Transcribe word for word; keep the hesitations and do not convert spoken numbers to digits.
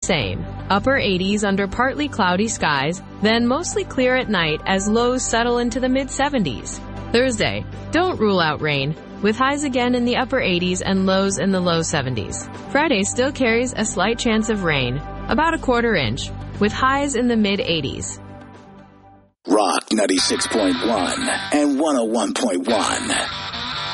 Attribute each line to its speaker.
Speaker 1: Same. Upper eighties under partly cloudy skies, then mostly clear at night as lows settle into the mid seventies. Thursday, don't rule out rain, with highs again in the upper eighties and lows in the low seventies. Friday still carries a slight chance of rain, about a quarter inch, with highs in the mid eighties.
Speaker 2: Rock ninety-six point one and one oh one point one.